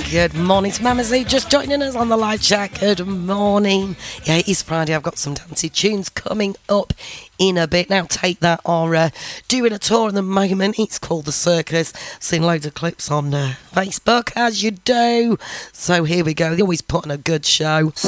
Good morning to Mama Z, just joining us on the live chat. Good morning. Yeah, it is Friday. I've got some dancey tunes coming up in a bit. Now, Take That are doing a tour at the moment. It's called The Circus. Seen loads of clips on Facebook, as you do. So here we go. They're always putting a good show.